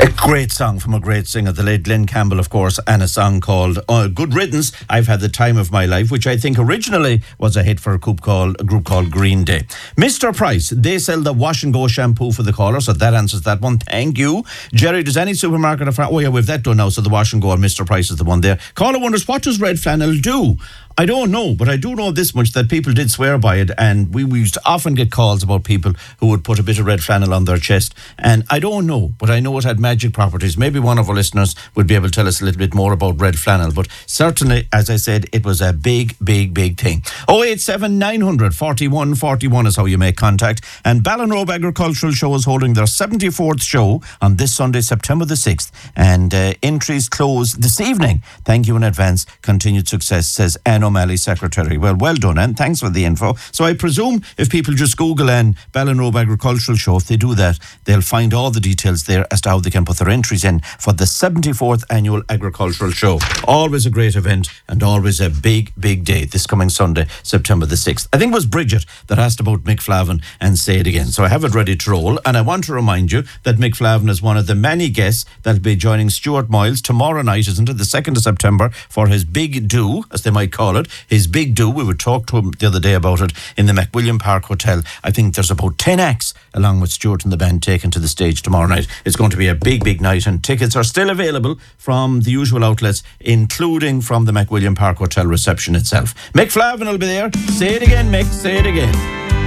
A great song from a great singer, the late Glenn Campbell, of course, and a song called Good Riddance, I've Had the Time of My Life, which I think originally was a hit for a group called Green Day. Mr. Price, they sell the wash and go shampoo for the caller, so that answers that one. Thank you. Jerry, does any supermarket or oh yeah, we've that done now, so the wash and go and Mr. Price is the one there. Caller wonders, what does red flannel do? I don't know, but I do know this much, that people did swear by it, and we used to often get calls about people who would put a bit of red flannel on their chest, and I don't know, but I know it had magic properties. Maybe one of our listeners would be able to tell us a little bit more about red flannel, but certainly, as I said, it was a big thing. 087 900 41 41 is how you make contact, and Ballinrobe Agricultural Show is holding their 74th show on this Sunday, September the 6th, and entries close this evening. Thank you in advance. Continued success, says Anne O'Malley, Secretary. Well done, and thanks for the info. So I presume if people just Google and Ballinrobe Agricultural Show, if they do that, they'll find all the details there as to how they can put their entries in for the 74th Annual Agricultural Show. Always a great event and always a big day this coming Sunday, September the 6th. I think it was Bridget that asked about Mick Flavin and Say It Again. So I have it ready to roll, and I want to remind you that Mick Flavin is one of the many guests that'll be joining Stuart Moyles tomorrow night, isn't it, the 2nd of September, for his big do, as they might call it. His big do. We would talk to him the other day about it in the McWilliam Park Hotel. I think there's about 10 acts along with Stuart and the band taken to the stage tomorrow night. It's going to be a big night, and tickets are still available from the usual outlets, including from the McWilliam Park Hotel reception itself. Mick Flavin will be there. Say it again, Mick. Say it again.